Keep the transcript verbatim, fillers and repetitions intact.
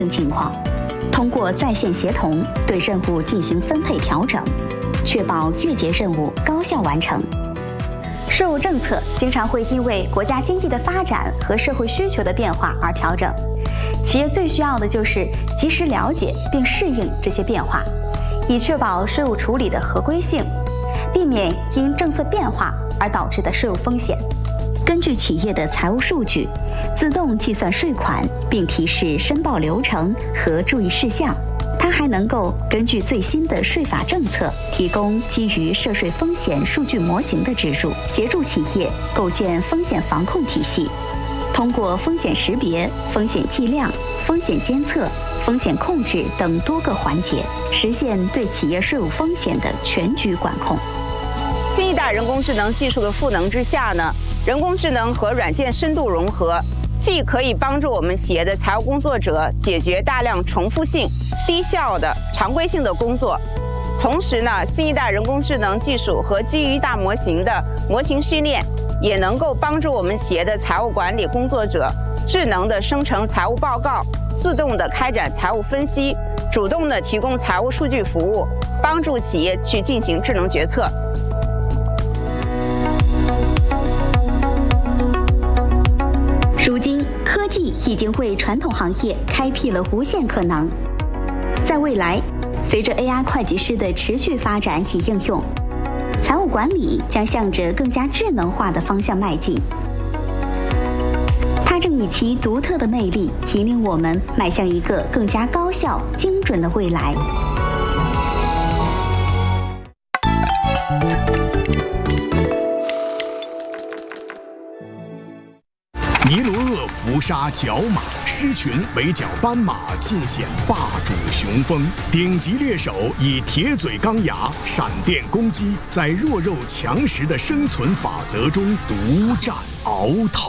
情况，通过在线协同对任务进行分配调整，确保月结任务高效完成。税务政策经常会因为国家经济的发展和社会需求的变化而调整，企业最需要的就是及时了解并适应这些变化，以确保税务处理的合规性，避免因政策变化而导致的税务风险。根据企业的财务数据，自动计算税款，并提示申报流程和注意事项。它还能够根据最新的税法政策，提供基于涉税风险数据模型的植入，协助企业构建风险防控体系。通过风险识别、风险计量、风险监测、风险控制等多个环节，实现对企业税务风险的全局管控。 新一代人工智能技术的赋能之下呢，人工智能和软件深度融合，既可以帮助我们企业的财务工作者解决大量重复性、低效的常规性的工作，同时呢，新一代人工智能技术和基于大模型的模型训练，也能够帮助我们企业的财务管理工作者智能的生成财务报告，自动的开展财务分析，主动的提供财务数据服务，帮助企业去进行智能决策。 如今，科技已经为传统行业开辟了无限可能。在未来，随着 A I 会计师的持续发展与应用，财务管理将向着更加智能化的方向迈进。它正以其独特的魅力引领我们迈向一个更加高效、精准的未来。 尼罗厄伏杀角马，狮群围剿斑马，尽显霸主雄风。顶级猎手以铁嘴钢牙、闪电攻击，在弱肉强食的生存法则中独占鳌头。